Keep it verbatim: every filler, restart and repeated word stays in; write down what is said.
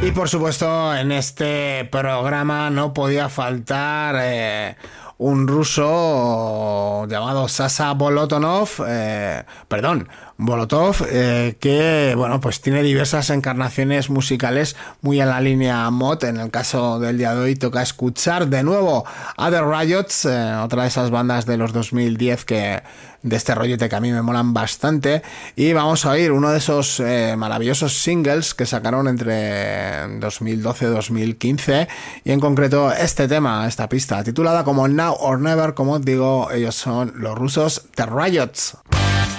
Y por supuesto, en este programa no podía faltar eh, un ruso llamado Sasha Bolotonov, eh, perdón, Bolotov, eh, que bueno, pues tiene diversas encarnaciones musicales muy en la línea mod. En el caso del día de hoy toca escuchar de nuevo a The Riots, eh, otra de esas bandas de los dos mil diez que de este rollete que a mí me molan bastante, y vamos a oír uno de esos eh, maravillosos singles que sacaron entre dos mil doce y dos mil quince, y en concreto este tema, esta pista titulada como Now or Never. Como os digo, ellos son los rusos The Riots.